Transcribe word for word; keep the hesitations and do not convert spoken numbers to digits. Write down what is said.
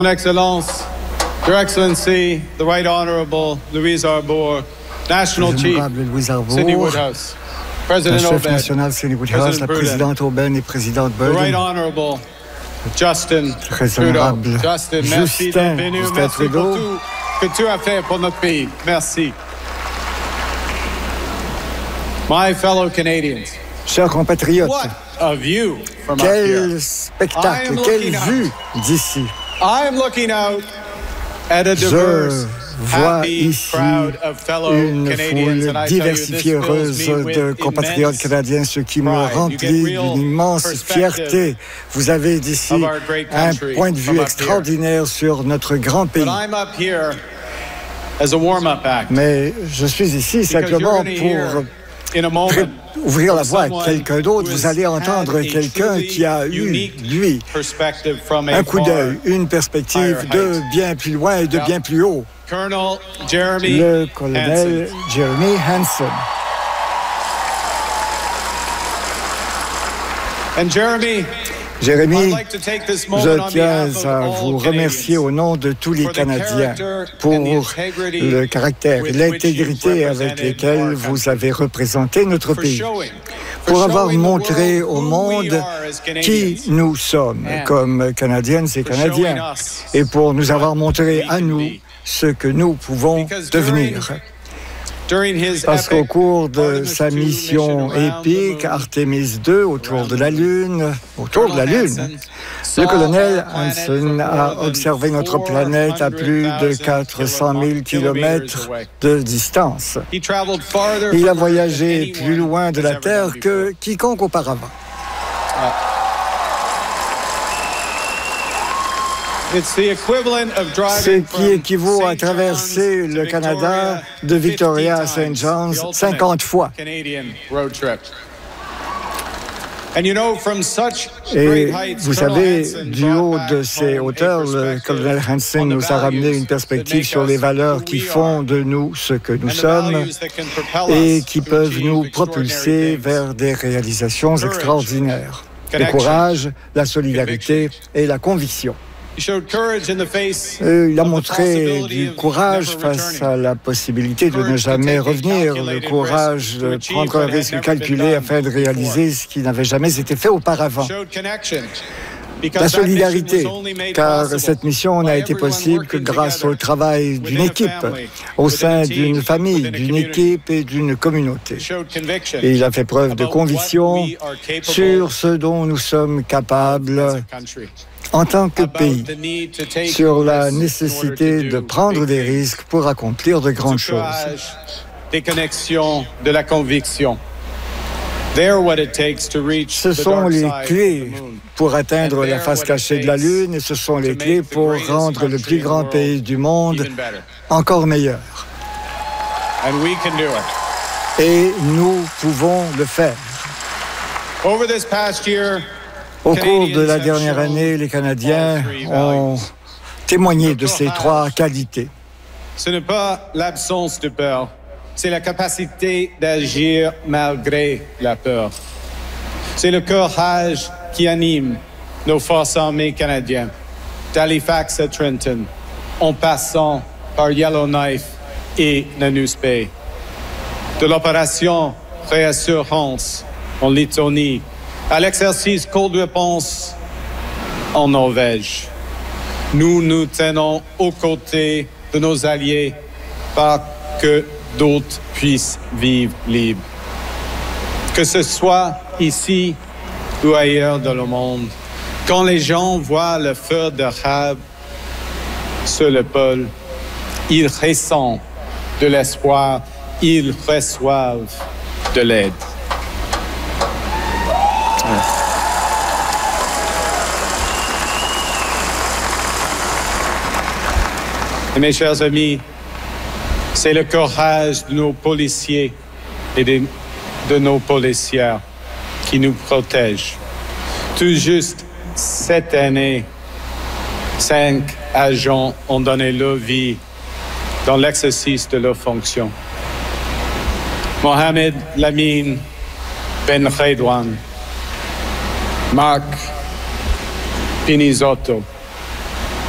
Excellence, Your Excellency, the Right Honorable Louise Arbour, National Chief, Cindy Woodhouse, President chef Oben, national Cindy Woodhouse, la présidente Aubin et présidente the Right Burden, Honorable Justin très Trudeau. honorable Justin, merci Justin, d'être venu. Justin Merci pour Trudeau. tout que tu as fait pour notre pays. Merci. My fellow Canadians, Chers compatriotes, what a view from up quel here. I spectacle, am quelle looking vue out. d'ici. I am looking out at a Je diverse, vois happy ici crowd of fellow une Canadians, foule and I tell you, this diversifiée, heureuse fills me with de compatriotes immense canadiens, ce qui me pride. You remplit get real d'une immense perspective fierté. Vous avez d'ici of our great un country point de from vue up extraordinaire sur notre grand pays. But I'm up here as a warm-up act. Mais je suis ici Because you're simplement gonna pour hear in a moment ouvrir la voie à someone quelqu'un d'autre. who Vous has allez entendre had a quelqu'un truly qui a eu, unique lui, perspective from a un coup far d'œil, une perspective higher de height. bien plus loin et de Yeah. bien plus haut. Colonel Jeremy Le colonel Hansen. Jeremy Hansen. And Jeremy, Jérémy, I'd like to take this moment je on tiens behalf of à all vous remercier Canadians au nom de tous les for the Canadiens character pour and the integrity le caractère et with l'intégrité which you've avec represented lesquels our vous country. avez représenté notre For pays, showing, pour for avoir showing the montré world au who we monde are as qui Canadians. nous sommes And comme Canadiennes et for Canadiens, showing us et pour nous avoir montré we à can nous be. ce que nous pouvons Because during- devenir. During his Parce qu'au epic cours de Artemis sa two mission mission around the épique, moon, Artemis deux, autour around de the la moon, Lune, autour de la Colonel Lune, Hansen le saw colonel our planet Hansen from a more than observé notre planète à plus de quatre cent mille kilomètres de distance. He traveled farther Il a from Earth voyagé than plus anyone loin de has la ever Terre done que before. quiconque auparavant. It's the equivalent of Ce driving qui from équivaut à Saint traverser John's le to Canada de Victoria à Saint John's the ultimate cinquante fois. Canadian road trip. And you know, from such Et great heights, vous Colonel savez, Hansen du brought haut back de ces home a hauteurs, le perspective colonel Hansen on the nous a ramené values une that perspective make sur us les who valeurs qui we font are, de nous ce que nous and the sommes values that can propel et us qui to peuvent achieve nous extraordinary propulser things. vers des réalisations Courage, extraordinaires. Le connection, courage, la solidarité et la conviction. He showed courage in the face Euh, Il a of the montré possibility du of courage never face returning. à la possibilité de ne Courage to jamais take a revenir, le calculated courage risk to de achieve prendre un what had risque never calculé been done afin de réaliser ce qui n'avait jamais été fait auparavant. Showed connection. La Because that solidarité, mission was only made car possible cette mission n'a by été everyone possible que working grâce au together travail d'une within a équipe, family, au within sein a team, d'une famille, within a d'une community. équipe et d'une communauté. Showed conviction Et il a fait preuve de about conviction what we are capable sur ce dont nous sommes as capables a country. en tant que About pays, the need to take sur la risks in nécessité order to de do prendre big des things. risques pour accomplir de grandes Du choses. courage, des connexions, de la conviction. They're what it takes to reach Ce the sont dark les side of clés the moon. pour atteindre la face cachée de la Lune et ce sont les clés pour rendre le plus grand pays du monde Even better. encore meilleur. And we can do it. Et nous pouvons le faire. Over this past year, Au cours de la Canadians have dernière shown année, les Canadiens all three ont values. témoigné Le de ces courage. trois qualités. Ce n'est pas l'absence de peur, c'est la capacité d'agir malgré la peur. C'est le courage qui anime nos forces armées canadiennes, d'Halifax à Trenton, en passant par Yellowknife et Nanus Bay. De l'opération Réassurance en Lettonie à l'exercice Cold Réponse en Norvège. Nous nous tenons aux côtés de nos alliés pour que d'autres puissent vivre libres. Que ce soit ici ou ailleurs dans le monde, quand les gens voient le feu de Rab sur le pôle, ils ressentent de l'espoir, ils reçoivent de l'aide. Et mes chers amis, c'est le courage de nos policiers et de, de nos policières qui nous protègent. Tout juste cette année, cinq agents ont donné leur vie dans l'exercice de leurs fonctions. Mohamed Lamine Ben Redouane, Marc Pinizotto,